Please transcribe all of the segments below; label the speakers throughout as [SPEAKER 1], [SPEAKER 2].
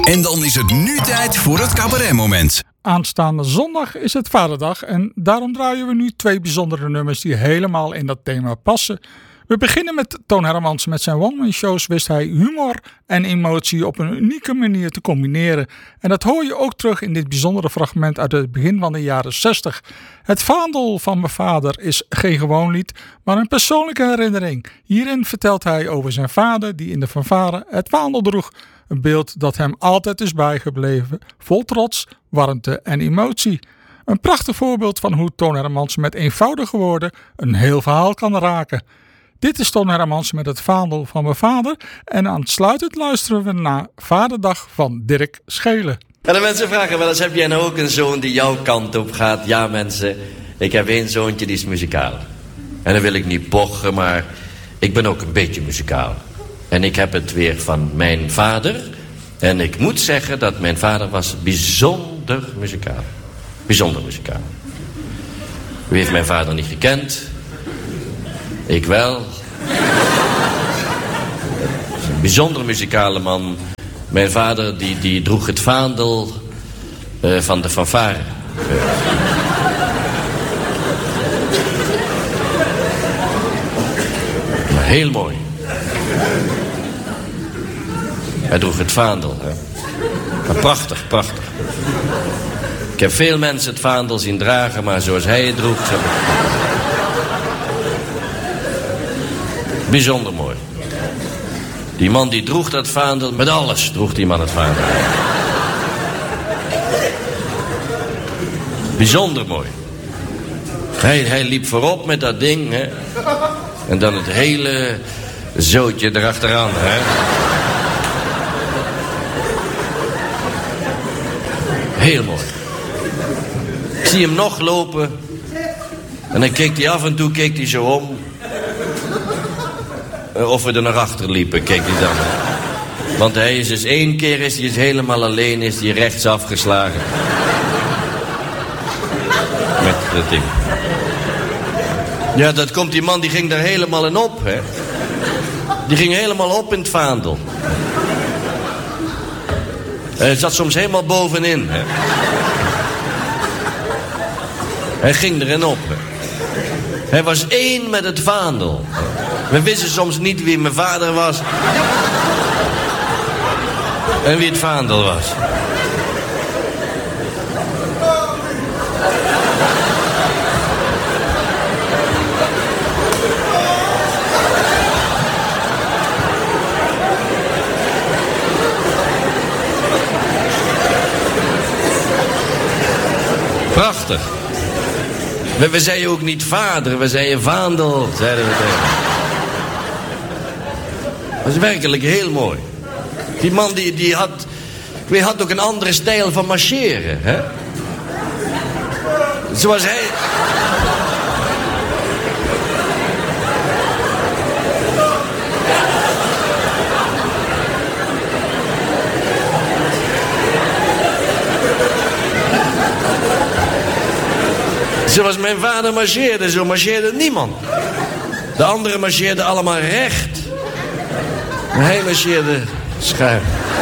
[SPEAKER 1] En dan is het nu tijd voor het cabaretmoment.
[SPEAKER 2] Aanstaande zondag is het Vaderdag en daarom draaien we nu 2 bijzondere nummers die helemaal in dat thema passen. We beginnen met Toon Hermans. Met zijn one-man shows wist hij humor en emotie op een unieke manier te combineren. En dat hoor je ook terug in dit bijzondere fragment uit het begin van de jaren 60. Het vaandel van mijn vader is geen gewoon lied, maar een persoonlijke herinnering. Hierin vertelt hij over zijn vader die in de fanfare het vaandel droeg. Een beeld dat hem altijd is bijgebleven, vol trots, warmte en emotie. Een prachtig voorbeeld van hoe Toon Hermans met eenvoudige woorden een heel verhaal kan raken. Dit is Toon Hermans met het vaandel van mijn vader en aansluitend luisteren we naar Vaderdag van Dirk Schelen.
[SPEAKER 3] En de mensen vragen wel eens, heb jij nou ook een zoon die jouw kant op gaat? Ja mensen, ik heb 1 zoontje die is muzikaal. En dan wil ik niet pochen, maar ik ben ook een beetje muzikaal. En ik heb het weer van mijn vader. En ik moet zeggen dat mijn vader was bijzonder muzikaal. Bijzonder muzikaal. U heeft mijn vader niet gekend. Ik wel. Een bijzonder muzikale man. Mijn vader die droeg het vaandel van de fanfare. Maar heel mooi. Hij droeg het vaandel. Hè? Maar prachtig, prachtig. Ik heb veel mensen het vaandel zien dragen, maar zoals hij het droeg... Bijzonder mooi. Die man die droeg dat vaandel, met alles droeg die man het vaandel. Bijzonder mooi. Hij liep voorop met dat ding, hè. En dan het hele zootje erachteraan, hè. Heel mooi. Ik zie hem nog lopen. En dan keek hij af en toe zo om. Of we er naar achter liepen, keek hij dan. Want hij is dus 1 keer is hij helemaal alleen, is hij rechts afgeslagen. Met dat ding. Ja, dat komt die man, die ging daar helemaal in op, hè. Die ging helemaal op in het vaandel. Hij zat soms helemaal bovenin, hè. Hij ging erin op, hè. Hij was 1 met het vaandel. We wisten soms niet wie mijn vader was. En wie het vaandel was. Prachtig. We zeiden ook niet vader, we zeiden vaandel, zeiden we tegen. Dat is werkelijk heel mooi. Die man die had ook een andere stijl van marcheren, hè? Zoals hij... Zoals mijn vader marcheerde, zo marcheerde niemand. De anderen marcheerden allemaal recht. Maar hij marcheerde schuin.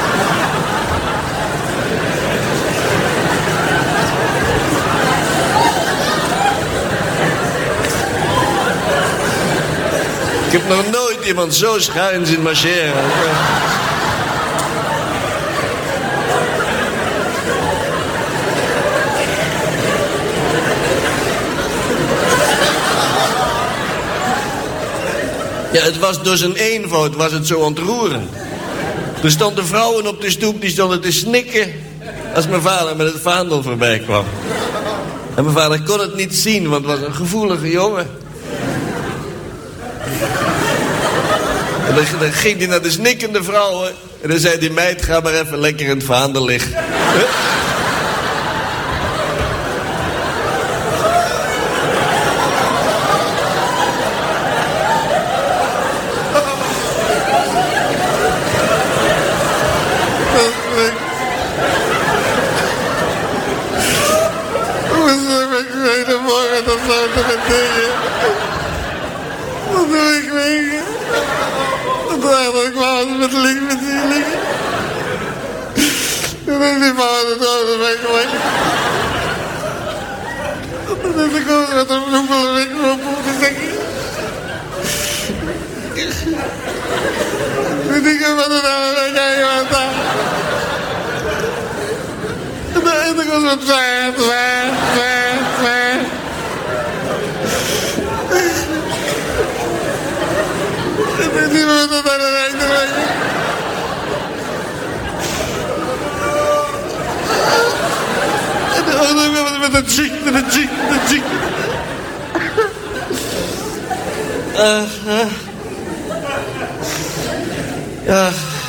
[SPEAKER 3] Ik heb nog nooit iemand zo schuin zien marcheren. Ja, het was door zijn eenvoud was het zo ontroerend. Er stonden vrouwen op de stoep die stonden te snikken als mijn vader met het vaandel voorbij kwam. En mijn vader kon het niet zien, want het was een gevoelige jongen. En dan ging hij naar de snikkende vrouwen en dan zei die meid, ga maar even lekker in het vaandel liggen.
[SPEAKER 4] Wat doe ik weer? Dat eigenlijk was met liggen. En dan was het waar. Met een chick.
[SPEAKER 3] Ja.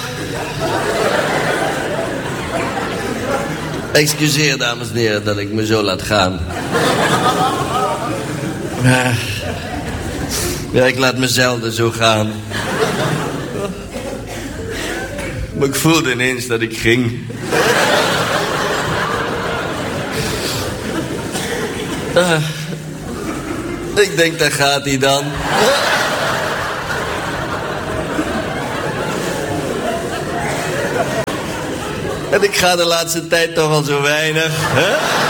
[SPEAKER 3] Excuseer, dames en heren, dat ik me zo laat gaan. Ja, ik laat me zelden zo gaan. Maar ik voelde ineens dat ik ging. Ik denk, daar gaat hij dan. En ik ga de laatste tijd toch al zo weinig. Hè?